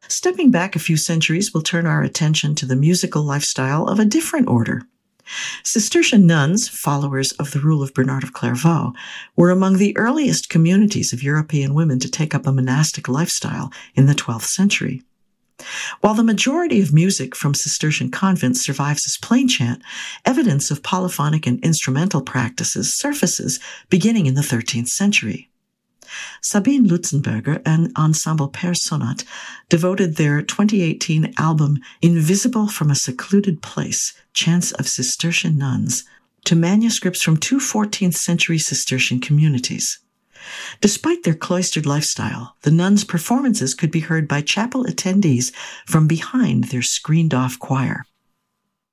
Stepping back a few centuries, we'll turn our attention to the musical lifestyle of a different order. Cistercian nuns, followers of the rule of Bernard of Clairvaux, were among the earliest communities of European women to take up a monastic lifestyle in the 12th century. While the majority of music from Cistercian convents survives as plain chant, evidence of polyphonic and instrumental practices surfaces beginning in the 13th century. Sabine Lutzenberger and Ensemble Père Sonat devoted their 2018 album Invisible from a Secluded Place, Chants of Cistercian Nuns, to manuscripts from two 14th century Cistercian communities. Despite their cloistered lifestyle, the nuns' performances could be heard by chapel attendees from behind their screened-off choir.